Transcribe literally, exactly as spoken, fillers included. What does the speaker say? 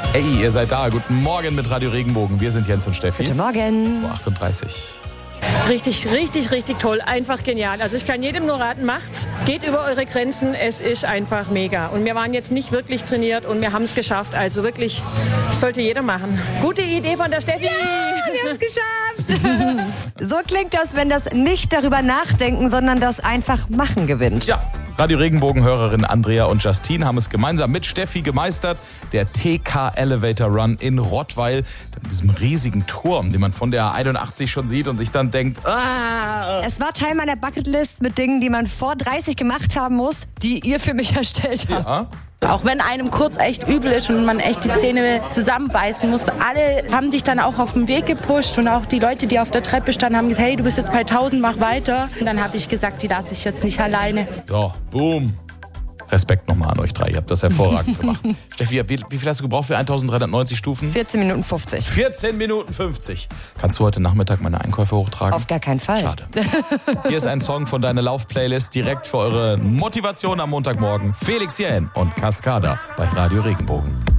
Hey, ihr seid da. Guten Morgen mit Radio Regenbogen. Wir sind Jens und Steffi. Guten Morgen. Uhr achtunddreißig. Richtig, richtig, richtig toll. Einfach genial. Also ich kann jedem nur raten, macht's. Geht über eure Grenzen. Es ist einfach mega. Und wir waren jetzt nicht wirklich trainiert und wir haben es geschafft. Also wirklich, sollte jeder machen. Gute Idee von der Steffi. Ja, wir haben es geschafft. So klingt das, wenn das nicht darüber nachdenken, sondern das einfach machen gewinnt. Ja, Radio Regenbogen-Hörerinnen Andrea und Justine haben es gemeinsam mit Steffi gemeistert. Der T K Elevator Run in Rottweil, diesem riesigen Turm, den man von der einundachtzig schon sieht und sich dann denkt, ah. Es war Teil meiner Bucketlist mit Dingen, die man vor dreißig gemacht haben muss, die ihr für mich erstellt habt. Ja. Auch wenn einem kurz echt übel ist und man echt die Zähne zusammenbeißen muss, alle haben dich dann auch auf den Weg gepusht und auch die Leute, die auf der Treppe standen, haben gesagt, hey, du bist jetzt bei tausend, mach weiter. Und dann habe ich gesagt, die lasse ich jetzt nicht alleine. So, boom. Respekt nochmal an euch drei, ihr habt das hervorragend gemacht. Steffi, wie, wie viel hast du gebraucht für eintausenddreihundertneunzig Stufen? vierzehn Minuten fünfzig. vierzehn Minuten fünfzig. Kannst du heute Nachmittag meine Einkäufe hochtragen? Auf gar keinen Fall. Schade. Hier ist ein Song von deiner Lauf-Playlist direkt für eure Motivation am Montagmorgen. Felix Jähn und Cascada bei Radio Regenbogen.